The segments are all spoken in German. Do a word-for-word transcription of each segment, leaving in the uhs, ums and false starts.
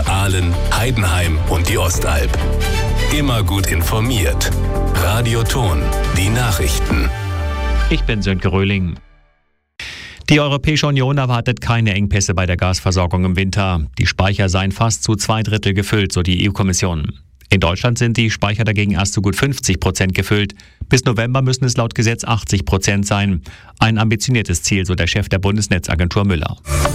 für Aalen, Heidenheim und die Ostalb. Immer gut informiert. Radio Thon, die Nachrichten. Ich bin Sönke Röhling. Die Europäische Union erwartet keine Engpässe bei der Gasversorgung im Winter. Die Speicher seien fast zu zwei Drittel gefüllt, so die E U-Kommission. In Deutschland sind die Speicher dagegen erst zu gut fünfzig Prozent gefüllt. Bis November müssen es laut Gesetz achtzig Prozent sein. Ein ambitioniertes Ziel, so der Chef der Bundesnetzagentur Müller.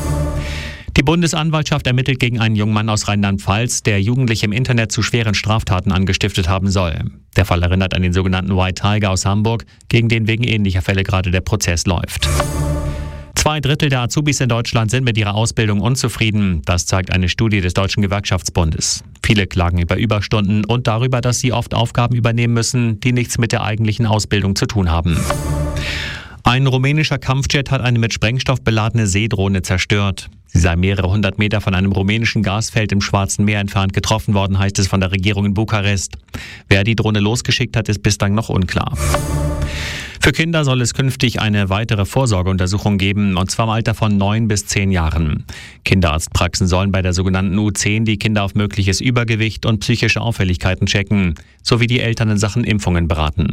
Die Bundesanwaltschaft ermittelt gegen einen jungen Mann aus Rheinland-Pfalz, der Jugendliche im Internet zu schweren Straftaten angestiftet haben soll. Der Fall erinnert an den sogenannten White Tiger aus Hamburg, gegen den wegen ähnlicher Fälle gerade der Prozess läuft. Zwei Drittel der Azubis in Deutschland sind mit ihrer Ausbildung unzufrieden. Das zeigt eine Studie des Deutschen Gewerkschaftsbundes. Viele klagen über Überstunden und darüber, dass sie oft Aufgaben übernehmen müssen, die nichts mit der eigentlichen Ausbildung zu tun haben. Ein rumänischer Kampfjet hat eine mit Sprengstoff beladene Seedrohne zerstört. Sie sei mehrere hundert Meter von einem rumänischen Gasfeld im Schwarzen Meer entfernt getroffen worden, heißt es von der Regierung in Bukarest. Wer die Drohne losgeschickt hat, ist bislang noch unklar. Für Kinder soll es künftig eine weitere Vorsorgeuntersuchung geben, und zwar im Alter von neun bis zehn Jahren. Kinderarztpraxen sollen bei der sogenannten U zehn die Kinder auf mögliches Übergewicht und psychische Auffälligkeiten checken, sowie die Eltern in Sachen Impfungen beraten.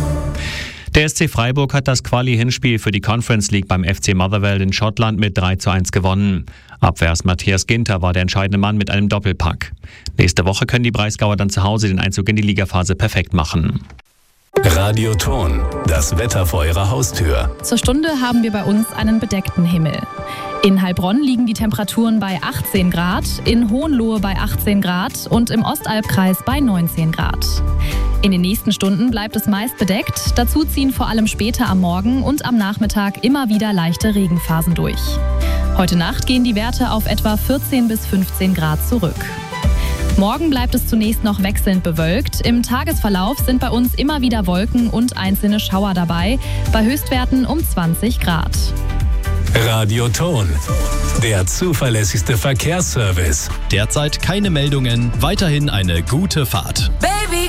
Der S C Freiburg hat das Quali-Hinspiel für die Conference League beim F C Motherwell in Schottland mit drei zu eins gewonnen. Abwehrers Matthias Ginter war der entscheidende Mann mit einem Doppelpack. Nächste Woche können die Breisgauer dann zu Hause den Einzug in die Ligaphase perfekt machen. Radio Thon, das Wetter vor Ihrer Haustür. Zur Stunde haben wir bei uns einen bedeckten Himmel. In Heilbronn liegen die Temperaturen bei achtzehn Grad, in Hohenlohe bei achtzehn Grad und im Ostalbkreis bei neunzehn Grad. In den nächsten Stunden bleibt es meist bedeckt. Dazu ziehen vor allem später am Morgen und am Nachmittag immer wieder leichte Regenphasen durch. Heute Nacht gehen die Werte auf etwa vierzehn bis fünfzehn Grad zurück. Morgen bleibt es zunächst noch wechselnd bewölkt. Im Tagesverlauf sind bei uns immer wieder Wolken und einzelne Schauer dabei, bei Höchstwerten um zwanzig Grad. Radio Thon, der zuverlässigste Verkehrsservice. Derzeit keine Meldungen, weiterhin eine gute Fahrt. Baby,